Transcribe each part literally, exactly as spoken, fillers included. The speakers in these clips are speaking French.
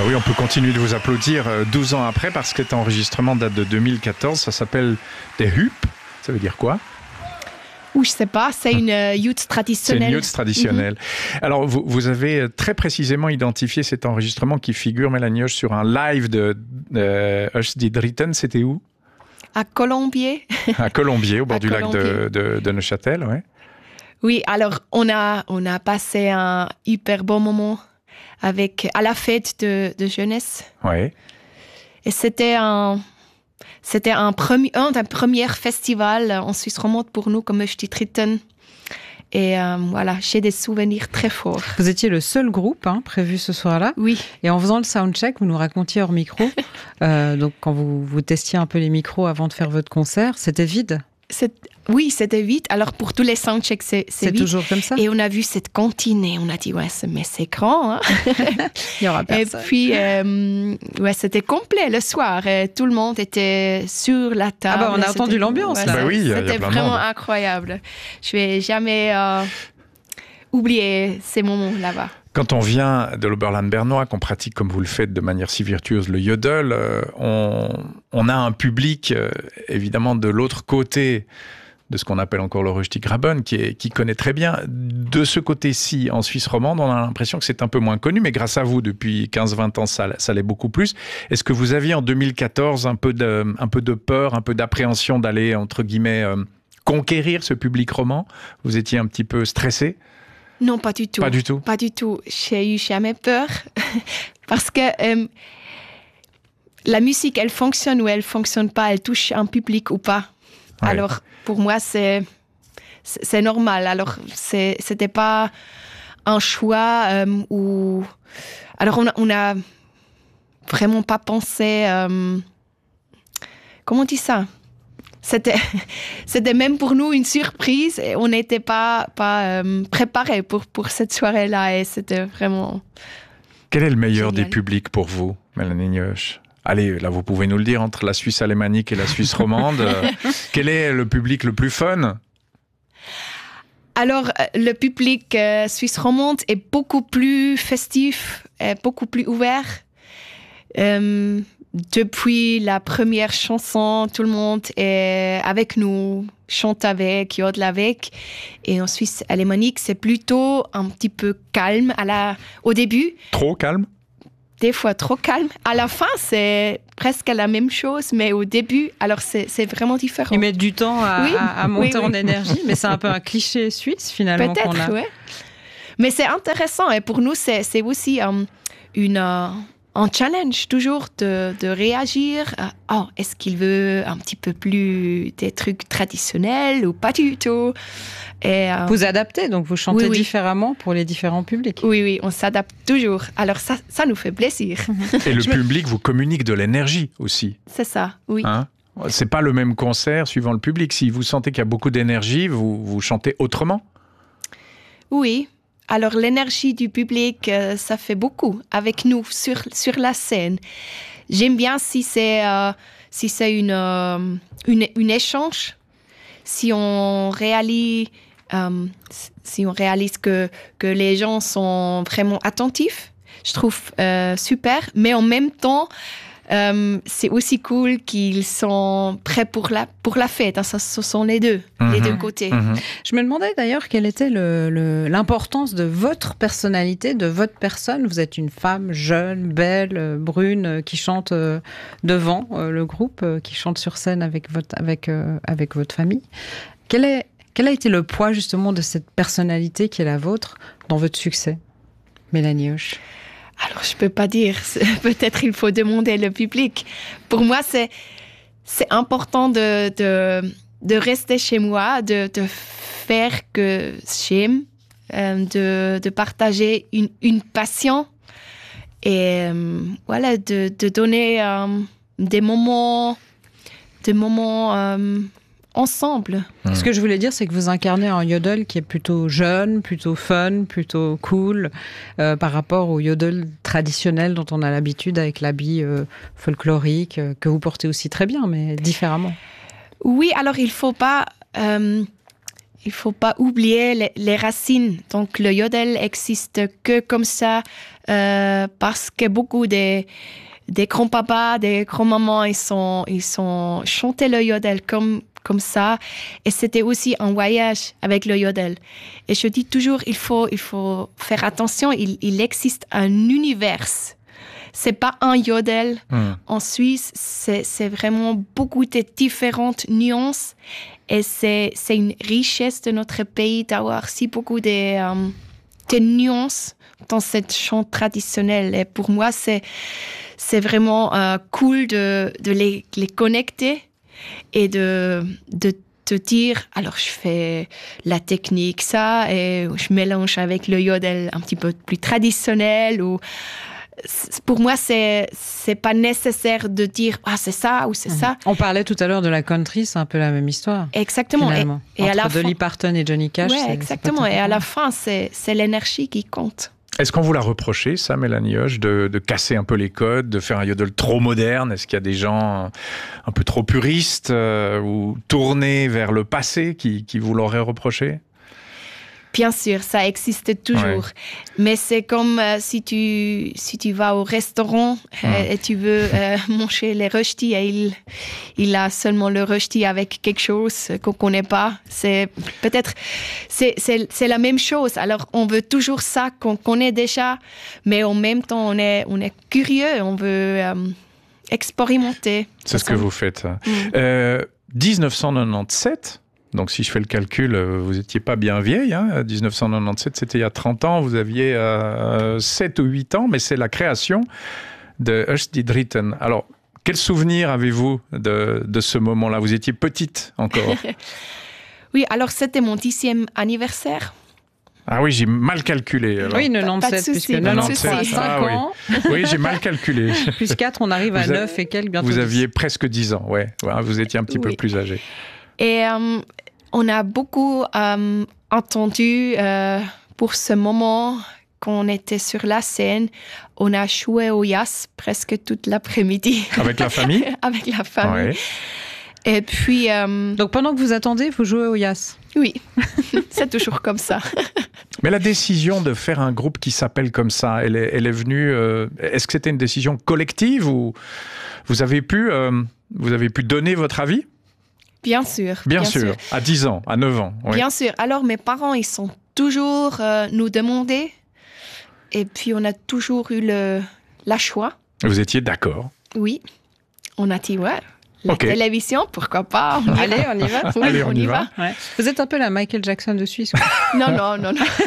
oui, on peut continuer de vous applaudir douze ans après parce que cet enregistrement date de deux mille quatorze. Ça s'appelle des Hup. Ça veut dire quoi? Ou je sais pas, c'est une euh, youth traditionnelle. C'est une youth traditionnelle. Mm-hmm. Alors, vous, vous avez très précisément identifié cet enregistrement qui figure, Mélanie Hoche, sur un live de euh, Hush Did Written. C'était où? À Colombier. À Colombier, au bord à du Colombier. lac de, de, de Neuchâtel, ouais. Oui, alors on a, on a passé un hyper bon moment avec, à la fête de, de jeunesse. Ouais. Et c'était un... C'était un, premier, un des premiers festivals en Suisse romande pour nous, comme Hush Did Written. Et euh, voilà, j'ai des souvenirs très forts. Vous étiez le seul groupe hein, prévu ce soir-là. Oui. Et en faisant le soundcheck, vous nous racontiez hors micro, euh, donc quand vous, vous testiez un peu les micros avant de faire votre concert, c'était vide? C'est, oui, c'était vite. Alors, pour tous les soundchecks, c'est, c'est, c'est vite. toujours comme ça? Et on a vu cette cantine et on a dit, ouais, mais c'est grand. Hein. Il y aura personne. Et puis, euh, ouais, c'était complet le soir. Et tout le monde était sur la table. Ah bah, on a entendu l'ambiance, ouais, là. Bah oui, il y a c'était plein de vraiment monde. incroyable. Je vais jamais euh, oublier ces moments là-bas. Quand on vient de l'Oberland bernois, qu'on pratique comme vous le faites de manière si virtuose le yodel, euh, on, on a un public euh, évidemment de l'autre côté de ce qu'on appelle encore le Rösti-Graben, qui, est, qui connaît très bien. De ce côté-ci, en Suisse romande, on a l'impression que c'est un peu moins connu, mais grâce à vous, depuis quinze vingt ans, ça, ça l'est beaucoup plus. Est-ce que vous aviez en deux mille quatorze un peu de, un peu de peur, un peu d'appréhension d'aller, entre guillemets, euh, conquérir ce public roman? Vous étiez un petit peu stressé? Non, pas du tout. Pas du tout. Pas du tout. J'ai eu jamais peur parce que euh, la musique, elle fonctionne ou elle fonctionne pas, elle touche un public ou pas. Ouais. Alors, pour moi, c'est, c'est, c'est normal. Alors, c'est, c'était pas un choix euh, où... Alors, on a, on a vraiment pas pensé... Euh... Comment on dit ça? C'était, c'était même pour nous une surprise et on n'était pas, pas euh, préparés pour, pour cette soirée-là et c'était vraiment... Quel est le meilleur génial. Des publics pour vous, Mélanie Hoche? Allez, là, vous pouvez nous le dire, entre la Suisse alémanique et la Suisse romande. euh, quel est le public le plus fun? Alors, le public euh, suisse romande est beaucoup plus festif, est beaucoup plus ouvert. Euh, Depuis la première chanson, tout le monde est avec nous, chante avec, yodel avec. Et en Suisse alémanique, c'est plutôt un petit peu calme à la, au début. Trop calme? Des fois trop calme. À la fin, c'est presque la même chose, mais au début, alors c'est, c'est vraiment différent. Ils mettent du temps à, oui, à, à monter oui, oui. en énergie, mais c'est un peu un cliché suisse finalement. Peut-être, qu'on a. oui. Mais c'est intéressant et pour nous, c'est, c'est aussi um, une... Uh, un challenge toujours de, de réagir. Oh, est-ce qu'il veut un petit peu plus des trucs traditionnels ou pas du tout? Et, euh, vous adaptez, donc vous chantez oui, oui. différemment pour les différents publics. Oui, oui, on s'adapte toujours. Alors ça, ça nous fait plaisir. Et le public vous communique de l'énergie aussi. C'est ça, oui. Hein? C'est pas le même concert suivant le public. Si vous sentez qu'il y a beaucoup d'énergie, vous, vous chantez autrement? Oui. Alors, l'énergie du public, euh, ça fait beaucoup avec nous sur, sur la scène. J'aime bien si c'est, euh, si c'est une, euh, une, une échange, si on réalise, euh, si on réalise que, que les gens sont vraiment attentifs. Je trouve euh, super, mais en même temps, Euh, c'est aussi cool qu'ils sont prêts pour la, pour la fête. Hein. Ça, ce sont les deux, mmh. les deux côtés. Mmh. Je me demandais d'ailleurs quelle était le, le, l'importance de votre personnalité, de votre personne. Vous êtes une femme jeune, belle, brune, qui chante devant le groupe, qui chante sur scène avec votre, avec, euh, avec votre famille. Quel, est, quel a été le poids justement de cette personnalité qui est la vôtre dans votre succès, Mélanie Hoche? Alors, je peux pas dire. Peut-être il faut demander le public. Pour moi, c'est, c'est important de, de, de rester chez moi, de, de faire que j'aime, euh, de, de partager une, une passion et euh, voilà, de, de donner euh, des moments, des moments euh, ensemble. Mmh. Ce que je voulais dire, c'est que vous incarnez un yodel qui est plutôt jeune, plutôt fun, plutôt cool, euh, par rapport au yodel traditionnel dont on a l'habitude avec l'habit euh, folklorique, euh, que vous portez aussi très bien, mais différemment. Oui, alors il faut pas... Euh, il faut pas oublier les, les racines. Donc le yodel existe que comme ça euh, parce que beaucoup des des grands-papas, des grands-mamans, ils sont ils sont chanté le yodel comme comme ça, et c'était aussi un voyage avec le yodel. Et je dis toujours, il faut, il faut faire attention, il, il existe un univers. C'est pas un yodel. Mm. En Suisse, c'est, c'est vraiment beaucoup de différentes nuances, et c'est, c'est une richesse de notre pays d'avoir si beaucoup de, um, de nuances dans cette chant traditionnelle. Et pour moi, c'est, c'est vraiment uh, cool de, de les, les connecter. Et de, de te dire, alors je fais la technique, ça, et je mélange avec le yodel un petit peu plus traditionnel. Ou pour moi, c'est c'est pas nécessaire de dire ah c'est ça ou c'est mmh. ça. On parlait tout à l'heure de la country, c'est un peu la même histoire. Exactement. Et, et Entre à la Dolly fin... Parton et Johnny Cash. Ouais, c'est, exactement. c'est et à la fin, c'est c'est l'énergie qui compte. Est-ce qu'on vous l'a reproché, ça, Mélanie Hoche, de, de casser un peu les codes, de faire un yodel trop moderne? Est-ce qu'il y a des gens un peu trop puristes euh, ou tournés vers le passé qui, qui vous l'auraient reproché? Bien sûr, ça existe toujours. Ouais. Mais c'est comme euh, si, tu, si tu vas au restaurant euh, mmh. et tu veux euh, manger les rösti et il, il a seulement le rösti avec quelque chose qu'on ne connaît pas. C'est, peut-être c'est, c'est, c'est la même chose. Alors, on veut toujours ça qu'on connaît déjà, mais en même temps, on est, on est curieux, on veut euh, expérimenter. C'est ce que vous faites. Mmh. Euh, dix-neuf cent quatre-vingt-dix-sept. Donc, si je fais le calcul, vous n'étiez pas bien vieille. Hein. dix-neuf cent quatre-vingt-dix-sept, c'était il y a trente ans. Vous aviez euh, sept ou huit ans, mais c'est la création de Hoche die Dritten. Alors, quel souvenir avez-vous de, de ce moment-là? Vous étiez petite encore. Oui, alors c'était mon dixième anniversaire. Ah oui, j'ai mal calculé. Alors. Oui, quatre-vingt-dix-sept, puisque quatre-vingt-dix-sept, cinq ah, ans. Oui. oui, j'ai mal calculé. Plus quatre, on arrive à vous neuf a... et quelques, bientôt Vous dix. Aviez presque dix ans, ouais. ouais. Vous étiez un petit oui. peu plus âgé. Et euh, on a beaucoup euh, entendu euh, pour ce moment qu'on était sur la scène. On a joué au jazz presque toute l'après-midi. Avec la famille? Avec la famille. Ouais. Et puis... Euh... Donc pendant que vous attendez, vous jouez au jazz? Oui, c'est toujours comme ça. Mais la décision de faire un groupe qui s'appelle comme ça, elle est, elle est venue... Euh, est-ce que c'était une décision collective ou vous avez pu, euh, vous avez pu donner votre avis? Bien sûr. Bien, bien sûr. sûr, à dix ans, à neuf ans. Oui. Bien sûr. Alors, mes parents, ils sont toujours euh, nous demander. Et puis, on a toujours eu le, la choix. Vous étiez d'accord? Oui. On a dit, ouais, la okay. télévision, pourquoi pas? On Allez, on y va. Oui, Allez, on, on y, y va. va. Ouais. Vous êtes un peu la Michael Jackson de Suisse. non, non, non, non.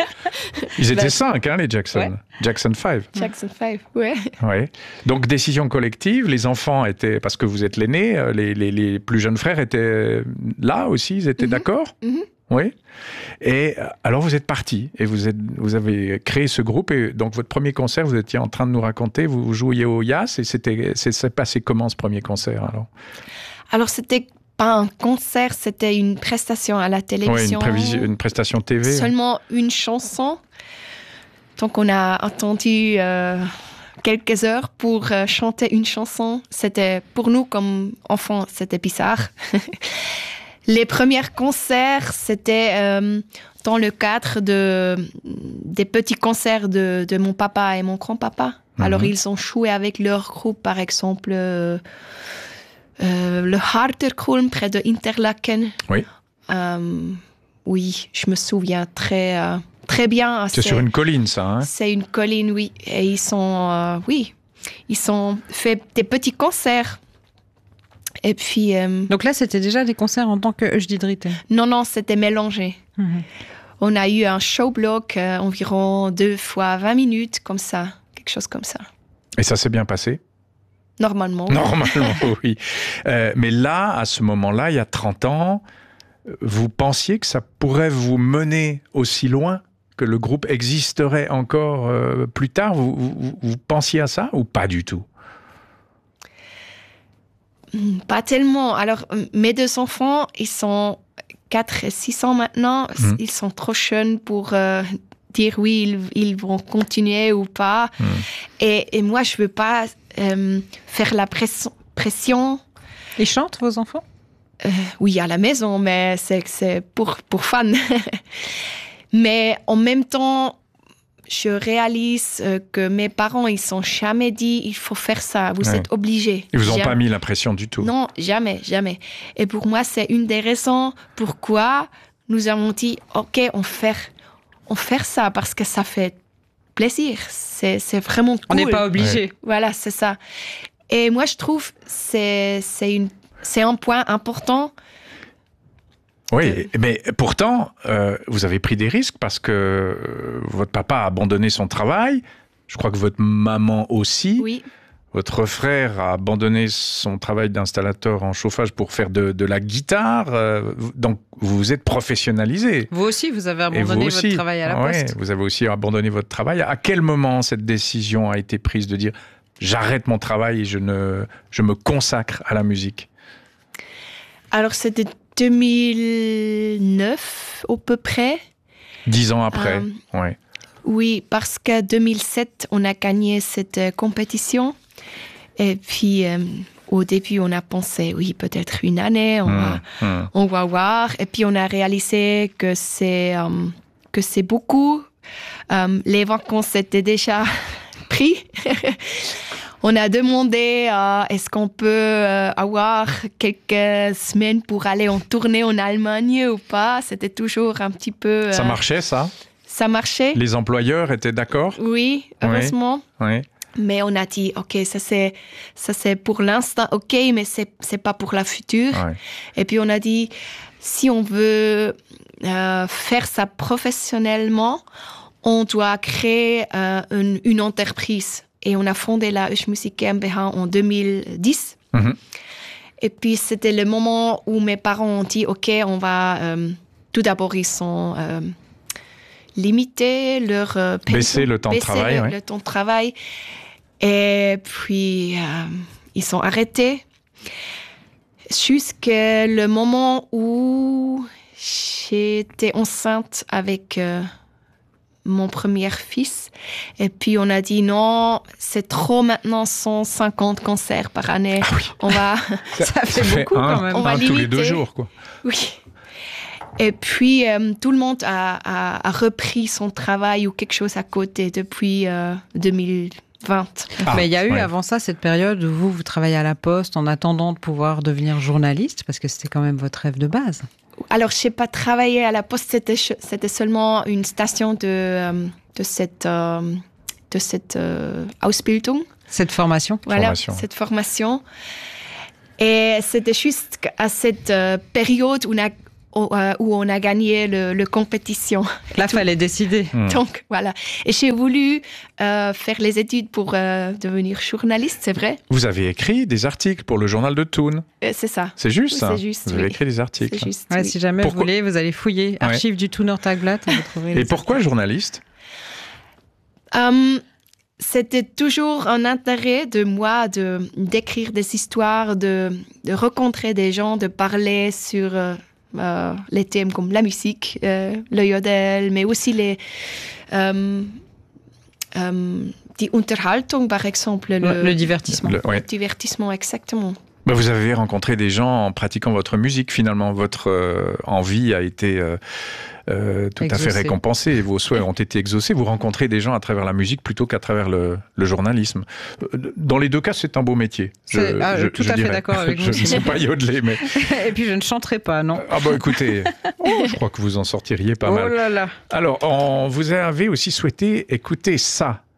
Ils étaient cinq, hein, les Jackson. Ouais. Jackson cinq. Jackson cinq, ouais. ouais. Donc, décision collective. Les enfants étaient, parce que vous êtes l'aîné, les, les, les plus jeunes frères étaient là aussi, ils étaient mm-hmm. d'accord? Mm-hmm. Oui. Et alors, vous êtes partis et vous, êtes, vous avez créé ce groupe. Et donc, votre premier concert, vous étiez en train de nous raconter, vous, vous jouiez au jazz. Et c'était, c'est, c'est passé comment ce premier concert alors? Alors, c'était pas un concert, c'était une prestation à la télévision. Oui, une, prévis- une prestation T V. Seulement une chanson. Donc, on a attendu euh, quelques heures pour euh, chanter une chanson. C'était, pour nous, comme enfants, c'était bizarre. Les premiers concerts, c'était euh, dans le cadre de, des petits concerts de, de mon papa et mon grand-papa. Mm-hmm. Alors, ils ont joué avec leur groupe, par exemple... Euh, Euh, le Harterkulm près de Interlaken. Oui. Euh, oui, je me souviens très, euh, très bien. C'est, c'est sur une colline, ça, hein? C'est une colline, oui. Et ils sont, euh, oui, ils ont fait des petits concerts. Et puis... Euh, Donc là, c'était déjà des concerts en tant que Hoche die Dritten? Non, non, c'était mélangé. Mm-hmm. On a eu un showblock euh, environ deux fois vingt minutes, comme ça, quelque chose comme ça. Et ça s'est bien passé? Normalement. Normalement, oui. Euh, mais là, à ce moment-là, il y a trente ans, vous pensiez que ça pourrait vous mener aussi loin, que le groupe existerait encore euh, plus tard? Vous, vous, vous pensiez à ça ou pas du tout? Pas tellement. Alors, mes deux enfants, ils sont quatre et six ans maintenant. Mmh. Ils sont trop jeunes pour... Euh, dire oui, ils, ils vont continuer ou pas. Mmh. Et, et moi, je veux pas euh, faire la pression, pression. Ils chantent, vos enfants? euh, oui, à la maison, mais c'est, c'est pour, pour fun. Mais en même temps, je réalise euh, que mes parents, ils sont jamais dit il faut faire ça, vous ouais. êtes obligés. Ils vous ont jamais. pas mis la pression du tout. Non, jamais, jamais. Et pour moi, c'est une des raisons pourquoi nous avons dit ok, on fait, on fait ça parce que ça fait plaisir. C'est, c'est vraiment cool. On n'est pas obligé. Ouais. Voilà, c'est ça. Et moi, je trouve c'est c'est une c'est un point important. Oui, de... mais pourtant, euh, vous avez pris des risques parce que euh, votre papa a abandonné son travail. Je crois que votre maman aussi. Oui. Votre frère a abandonné son travail d'installateur en chauffage pour faire de, de la guitare. Euh, donc, vous vous êtes professionnalisé. Vous aussi, vous avez abandonné vous aussi, votre travail à la ouais, poste. Vous avez aussi abandonné votre travail. À quel moment cette décision a été prise de dire « j'arrête mon travail et je, ne, je me consacre à la musique » ? Alors, c'était deux mille neuf, à peu près. Dix ans après, euh, ouais. Oui, parce qu'en deux mille sept, on a gagné cette euh, compétition. Et puis, euh, au début, on a pensé, oui, peut-être une année, on, mmh, va, mmh. on va voir. Et puis, on a réalisé que c'est, euh, que c'est beaucoup. Euh, les vacances étaient déjà pris. On a demandé euh, est-ce qu'on peut euh, avoir quelques semaines pour aller en tournée en Allemagne ou pas. C'était toujours un petit peu... Euh, ça marchait, ça ? Ça marchait. Les employeurs étaient d'accord ? Oui, heureusement. Oui. Oui. Mais on a dit, OK, ça c'est, ça c'est pour l'instant, OK, mais c'est, c'est pas pour la future. Ouais. Et puis on a dit, si on veut euh, faire ça professionnellement, on doit créer euh, une, une entreprise. Et on a fondé la Husch Musik GmbH en deux mille dix. Mm-hmm. Et puis c'était le moment où mes parents ont dit, OK, on va... Euh, tout d'abord, ils sont... Euh, limiter leur euh, pension, baisser le temps baisser de travail, le, ouais. le temps de travail. Et puis, euh, ils sont arrêtés jusqu'à le moment où j'étais enceinte avec euh, mon premier fils. Et puis, on a dit non, c'est trop maintenant, cent cinquante concerts par année. Ah oui. On va... ça, ça fait ça beaucoup fait un, quand même. On va un tous les deux jours, quoi. Oui. Et puis, euh, tout le monde a, a, a repris son travail ou quelque chose à côté depuis euh, deux mille vingt. Ah, mais il y a eu ouais. avant ça cette période où vous, vous travaillez à la Poste en attendant de pouvoir devenir journaliste, parce que c'était quand même votre rêve de base. Alors, je n'ai pas travaillé à la Poste, c'était, c'était seulement une station de, de cette, euh, de cette euh, Ausbildung. Cette formation. Voilà, formation. cette formation. Et c'était juste à cette euh, période où on a où on a gagné le, le compétition. Là, il fallait décider. Mmh. Donc, voilà. Et j'ai voulu euh, faire les études pour euh, devenir journaliste, c'est vrai. Vous avez écrit des articles pour le journal de Thun. Euh, c'est ça. C'est juste, oui, ça. C'est juste, vous oui. avez écrit des articles. C'est juste, ouais, oui. Si jamais pourquoi... vous voulez, vous allez fouiller. Ouais. Archives du Thuner Tagblatt. Vous trouverez Et pourquoi articles. journaliste um, C'était toujours un intérêt de moi de, d'écrire des histoires, de, de rencontrer des gens, de parler sur... Euh, Euh, les thèmes comme la musique, euh, le yodel, mais aussi les euh, euh, die Unterhaltung, par exemple. Le, le divertissement. Le, ouais. le divertissement, exactement. Bah, vous avez rencontré des gens en pratiquant votre musique, finalement. Votre euh, envie a été euh, euh, tout Exaucé. à fait récompensée et vos souhaits ont été exaucés. Vous rencontrez des gens à travers la musique plutôt qu'à travers le, le journalisme. Dans les deux cas, c'est un beau métier. Je, C'est, ah, je, tout je à dirais. fait d'accord avec vous. Je ne sais pas yodeler, mais... Et puis, je ne chanterai pas, non. Ah bah écoutez, oh, je crois que vous en sortiriez pas oh mal. Là là. Alors, on vous avez aussi souhaité écouter ça.